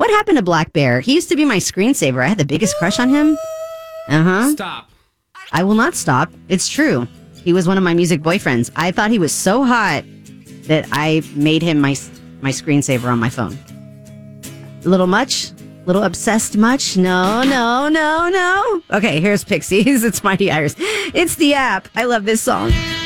What happened to Black Bear? He used to be my screensaver. I had the biggest crush on him. Stop. I will not stop. It's true. He was one of my music boyfriends. I thought he was so hot that I made him my screensaver on my phone. A little much? Little obsessed much? No. Okay, here's Pixies. It's Mighty Iris. It's the app. I love this song.